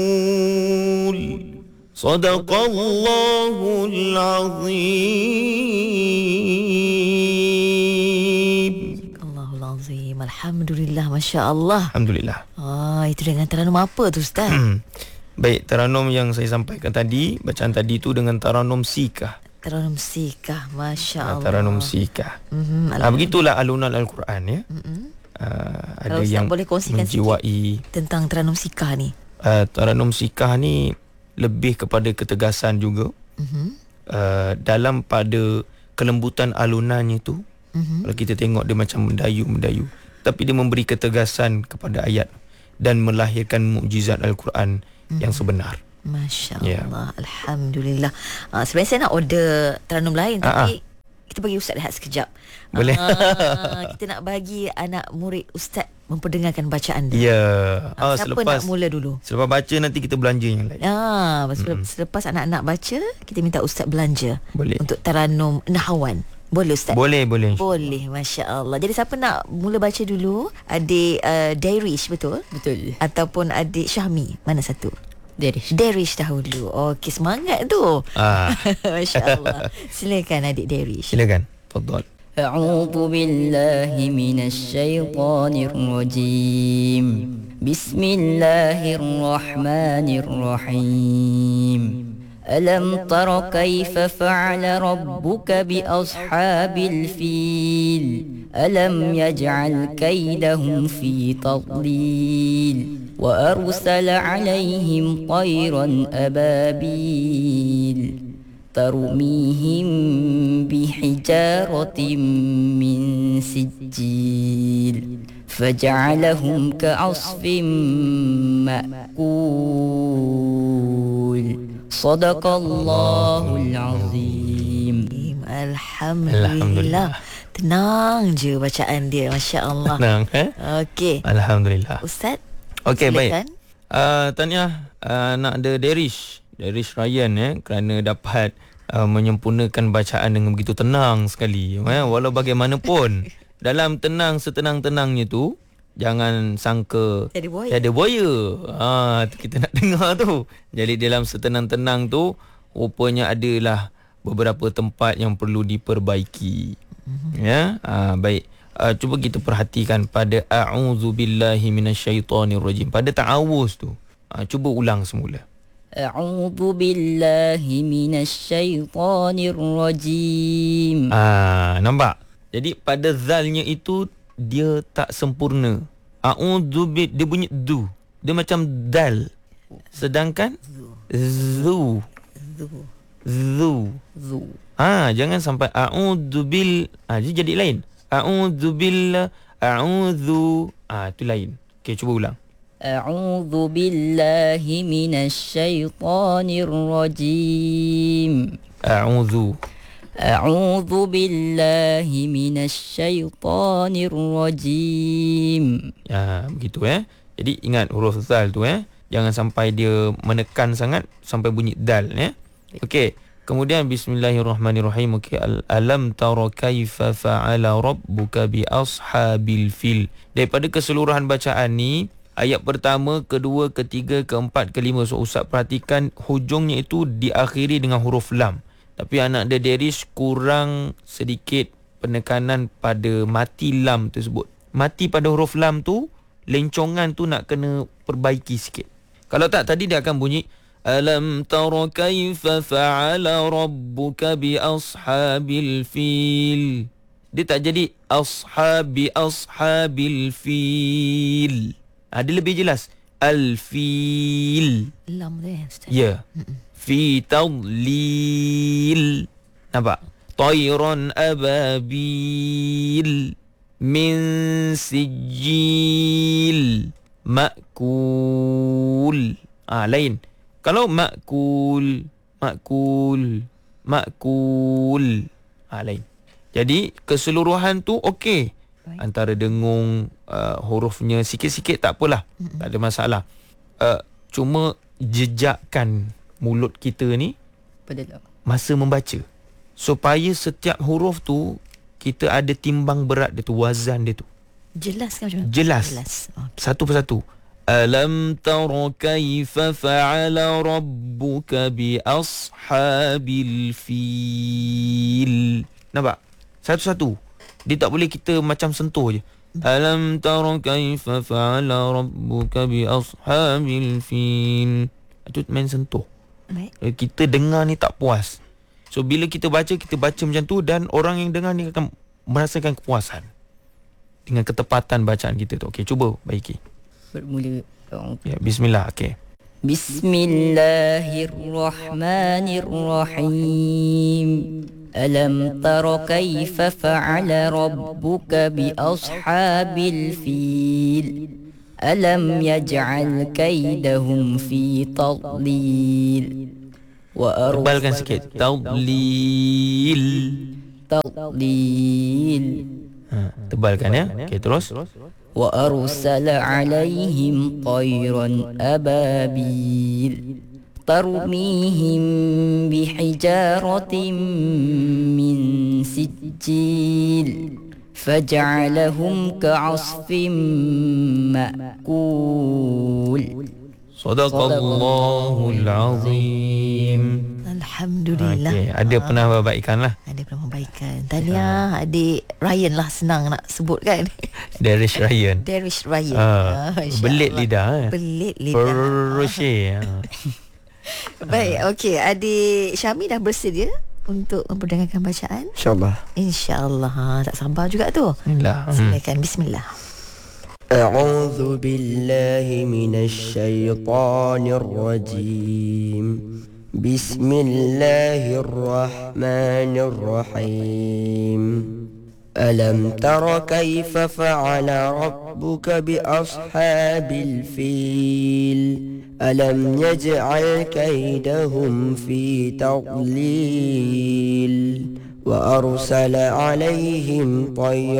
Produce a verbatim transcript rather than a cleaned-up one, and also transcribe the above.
Sadaqallahul azim. Allahul azim. Alhamdulillah, masya-Allah. Alhamdulillah. Ah, itu dengan taranum apa tu Ustaz? Baik, taranum yang saya sampaikan tadi, bacaan tadi tu dengan taranum sikah. Taranum sikah, masya-Allah. Ah, taranum sikah. Mhm. Ah, begitulah alunan Al-Quran ya. Mhm. Uh, ada Kalau Ustaz yang boleh kongsikan menjiwai sikit tentang taranum sikah ni. uh, taranum sikah ni lebih kepada ketegasan juga. Mhm. Uh, dalam pada kelembutan alunannya tu, Mhm. kalau kita tengok dia macam mendayu-mendayu, tapi dia memberi ketegasan kepada ayat dan melahirkan mukjizat Al-Quran mm-hmm. yang sebenar. Masya Yeah. Allah, Alhamdulillah. uh, Sebenarnya saya nak order taranum lain, tapi Ah, kita bagi Ustaz rehat sekejap. Boleh. uh, Kita nak bagi anak murid Ustaz memperdengarkan bacaan dia. Ya. uh, Ah, Siapa selepas nak mula dulu? selepas baca nanti kita belanja yang lain. Ah, Mm-mm. selepas anak-anak baca, kita minta Ustaz belanja Boleh. untuk taranum nahawan. Boleh Ustaz? Boleh, boleh. Boleh, Masya Allah. Jadi siapa nak mula baca dulu? Adik uh, Darish, betul? Betul. Ataupun adik Syahmi? Mana satu? Darish. Darish dahulu. Okey, semangat tu. Ah. Masya Allah. Silakan adik Darish. Silakan. Tafadhal. أعوذ بالله من الشيطان الرجيم بسم الله الرحمن الرحيم ألم تر كيف فعل ربك بأصحاب الفيل ألم يجعل كيدهم في تضليل وأرسل عليهم طيرا أبابيل ترميهم بحجارة من سجيل فجعلهم كعصف مأكول صدق الله العظيم. Alhamdulillah. Alhamdulillah. Tenang je bacaan dia, Masya Allah. Tenang, eh? Okey. Alhamdulillah. Ustaz, Okey, silakan. baik. Uh, tahniah uh, nak ada Darish. Darish Ryan eh, kerana dapat uh, menyempurnakan bacaan dengan begitu tenang sekali. Eh, walau bagaimanapun, dalam tenang setenang-tenangnya tu, jangan sangka Jadi buaya. ada buaya. Ha, tu kita nak dengar tu. Jadi dalam setenang-tenang tu, rupanya adalah beberapa tempat yang perlu diperbaiki. Mm-hmm. Ya, ha, baik. Uh, cuba kita perhatikan pada a'udzubillahi minasyaitonirrajim. Pada ta'awuz tu. Ha, cuba ulang semula. أعوذ بالله من الشيطان الرجيم. Ah, nampak? Jadi pada zalnya itu dia tak sempurna. A'udzu bi, dia bunyi du. Dia macam dal. Sedangkan zu. Zu. Zu. Zu. Ah, jangan sampai a'udzu bil. Ah, dia jadi lain. A'udzu billah, a'udzu. Ah, itu lain. Okey, cuba ulang. أعوذ بالله من الشيطان الرجيم. A'udzu. أعوذ بالله من الشيطان الرجيم. Ya, begitu eh. Jadi ingat huruf zal tu eh. Jangan sampai dia menekan sangat sampai bunyi dal eh. Okey. Kemudian bismillahirrahmanirrahim. Okey, alam tara kaifa fa'ala rabbuka bi ashabil fil. Daripada keseluruhan bacaan ni, ayat pertama, kedua, ketiga, keempat, kelima. So Ustaz perhatikan hujungnya itu diakhiri dengan huruf lam. Tapi anak dia Darish kurang sedikit penekanan pada mati lam tersebut. Mati pada huruf lam tu, lencongan tu nak kena perbaiki sikit. Kalau tak, tadi dia akan bunyi alam tara kaifa fa'ala rabbuka bi ashabil fil. Dia tak jadi ashabi ashabil fil. Ha, dia lebih jelas. Al-fil. Lam tu eh, Ustaz. Ya. Fi tadlil. Nampak? Tayran ababil. Min sijil. Ma'kul. Ah, lain. Kalau ma'kul, ma'kul, ma'kul. Ah, lain. Jadi, keseluruhan tu okey. Antara dengung uh, hurufnya sikit-sikit tak apalah. Mm-hmm. Tak ada masalah. Uh, cuma jejakkan mulut kita ni Pada masa membaca. Supaya setiap huruf tu kita ada timbang berat dia tu, wazan dia tu. Jelas kan macam mana? Jelas. Jelas. Okay. Satu persatu. Alam tara kaifa fa'ala rabbuka bi ashabil fil. Nampak? Satu-satu. Dia tak boleh kita macam sentuh je. Alam tara kaifa fa'ala rabbuka bi ashabil fil. Itu main sentuh. Baik. Kita dengar ni tak puas. So bila kita baca, kita baca macam tu, dan orang yang dengar ni akan merasakan kepuasan dengan ketepatan bacaan kita tu. Okey, cuba baiki. Bermula. Ya, bismillah. Okey. Bismillahirrahmanirrahim. Alam tara kaifa fa'ala rabbuka bi ashabil fil. Alam yaj'al kaidahum fi tadlil. Wa tebalkan sikit. Tadlil. Tadlil. Ha, tebalkan ya. Okey, terus. Wa arsala alaihim tayran ababil tarmihim bihijaratin min sijil faj'alahum ka'asfin ma'kul. Sadaqallahul azim. Alhamdulillah. Okey, ada pernah perbaikan lah. Ada pernah perbaikan. Tahniah adik Ryan lah, senang nak sebut kan. Darish Ryan. Darish Ryan. Ah, Ah, belit lidah. Eh. Belit lidah. Peroshe. Baik, okey. Adik Syami dah bersedia untuk memperdengarkan bacaan? InsyaAllah. InsyaAllah. Ha, tak sabar juga tu. Bismillah. Silakan. Bismillah. أعوذ بالله من الشيطان الرجيم بسم الله الرحمن الرحيم ألم تر كيف فعل ربك بأصحاب الفيل ألم يجعل كيدهم في تضليل وأرسل عليهم طيرا